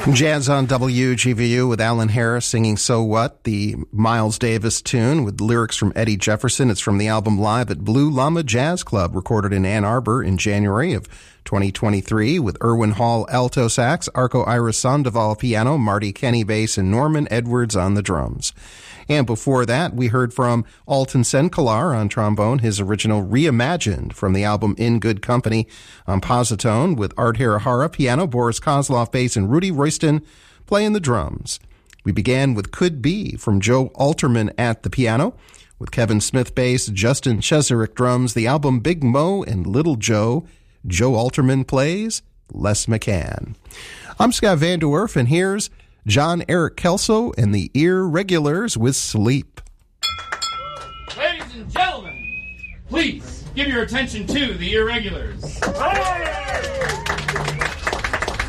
Jazz on WGVU with Alan Harris singing So What, the Miles Davis tune with lyrics from Eddie Jefferson. It's from the album Live at Blue Llama Jazz Club, recorded in Ann Arbor in January of 2023 with Irwin Hall alto sax, Arco Iris Sandoval piano, Marty Kenny bass, and Norman Edwards on the drums. And before that, we heard from Alton Senkalar on trombone, his original Reimagined from the album In Good Company on Positone with Art Hirahara piano, Boris Kozlov bass, and Rudy Royston playing the drums. We began with Could Be from Joe Alterman at the piano, with Kevin Smith bass, Justin Cheserek drums, the album Big Mo and Little Joe. Joe Alterman plays Les McCann. I'm Scott Van Der Werf, and here's John Eric Kelso and the Irregulars with Sleep. Ladies and gentlemen, please give your attention to the Irregulars. Hey!